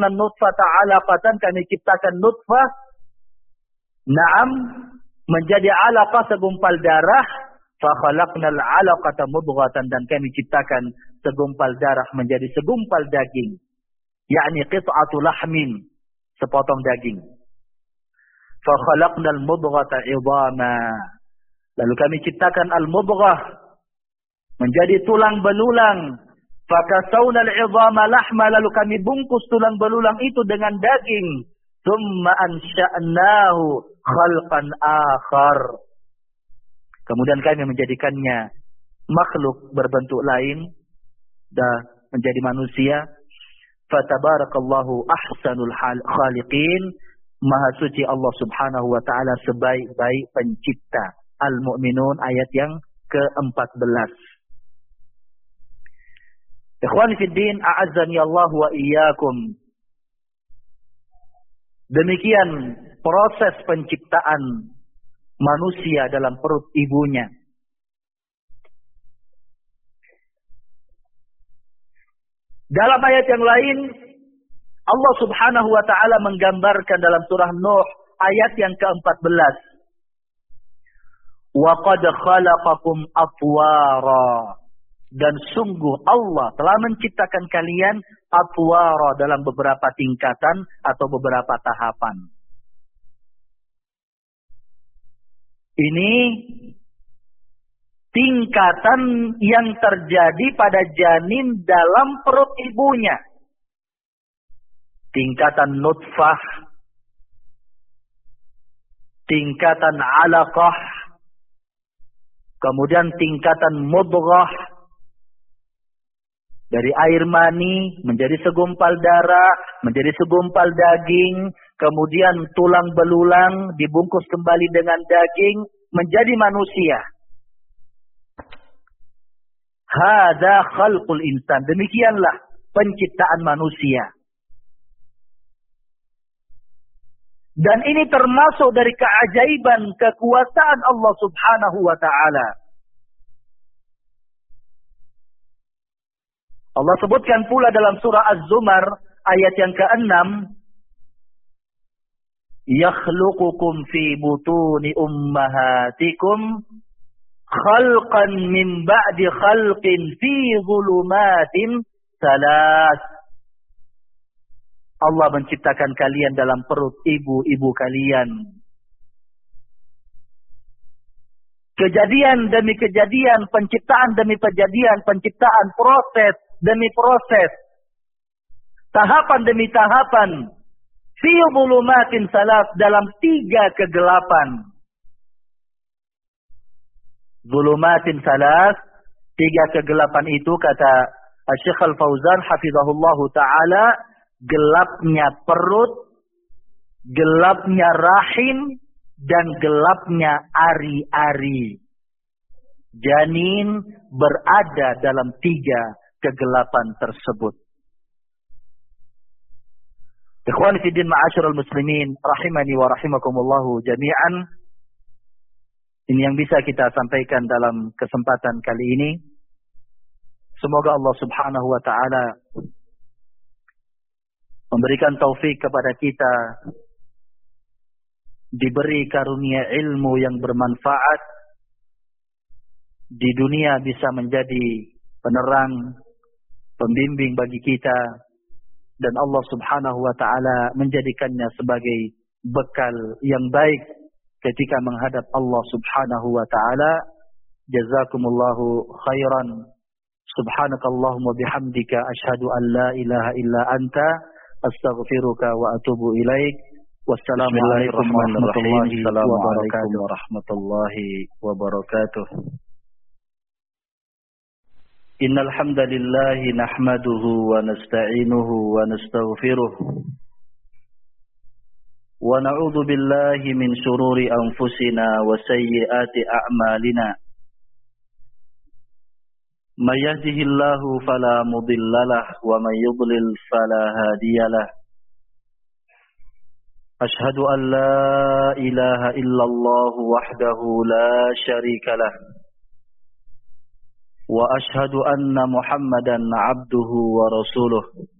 khalaqna nutfata 'alaqatan, kami ciptakan nutfah, na'am, menjadi 'alaqah segumpal darah, fa khalaqnal 'alaqata mudghatan, dan kami ciptakan segumpal darah menjadi segumpal daging, yakni qit'atu lahmin, sepotong daging. Fa khalaqnal mudghata 'idhama, lalu kami ciptakan al-mudghah menjadi tulang belulang. Fakasawna al-'idhama lahma, lalu kami bungkus tulang belulang itu dengan daging. Tsumma ansha'nahu khalqan akhar, kemudian kami menjadikannya makhluk berbentuk lain, dan menjadi manusia. Fatabarakallahu ahsanul khaliqin, maha suci Allah subhanahu wa ta'ala sebaik-baik pencipta. Al-Mu'minun ayat yang ke-14. Ikhwani fiddin, a'azzani Allah wa iyyakum. Demikian proses penciptaan manusia dalam perut ibunya. Dalam ayat yang lain, Allah subhanahu wa ta'ala menggambarkan dalam surah Nuh ayat yang ke-14. Wa qad khalaqakum atwara, dan sungguh Allah telah menciptakan kalian atwara, dalam beberapa tingkatan atau beberapa tahapan. Ini tingkatan yang terjadi pada janin dalam perut ibunya. Tingkatan nutfah, tingkatan alaqah, kemudian tingkatan mudghah, dari air mani menjadi segumpal darah, menjadi segumpal daging, kemudian tulang belulang dibungkus kembali dengan daging, menjadi manusia. Hadza khalqul insan, demikianlah penciptaan manusia. Dan ini termasuk dari keajaiban kekuasaan Allah subhanahu wa ta'ala. Allah sebutkan pula dalam surah Az-Zumar ayat yang ke-6, yakhluqukum fi butuni ummahatikum khalqan min ba'di khalqin fi dhulumatin salas. Allah menciptakan kalian dalam perut ibu-ibu kalian. Kejadian demi kejadian, penciptaan demi penciptaan, proses demi proses, tahapan demi tahapan, fi dhulumatin salas, dalam 3 kegelapan. Dhulumatin salas, 3 kegelapan itu kata Syekh Al-Fauzan hafizahullahu ta'ala, gelapnya perut, gelapnya rahim, dan gelapnya ari-ari. Janin berada dalam 3 kegelapan tersebut. Ikhwani fiddin ma'asyiral muslimin rahimani wa rahimakumullahu jami'an. Ini yang bisa kita sampaikan dalam kesempatan kali ini. Semoga Allah subhanahu wa ta'ala memberikan taufik kepada kita, diberi karunia ilmu yang bermanfaat, di dunia bisa menjadi penerang, pembimbing bagi kita, dan Allah subhanahu wa ta'ala menjadikannya sebagai bekal yang baik ketika menghadap Allah subhanahu wa ta'ala. Jazakumullahu khairan. Subhanakallahumma bihamdika asyhadu an la ilaha illa anta astaghfiruka wa atubu ilaik. Wassalamualaikum warahmatullahi wabarakatuh. Innal hamdalillah nahmaduhu wa nasta'inuhu wa nastaghfiruh wa na'udzu billahi min shururi anfusina wa sayyiati a'malina. May yahdihillahu fala mudhillalah wa may yudlil fala hadiyalah. Ashhadu an la ilaha illallah wahdahu la syarikalah. Wa ashhadu anna Muhammadan abduhu wa rasuluh.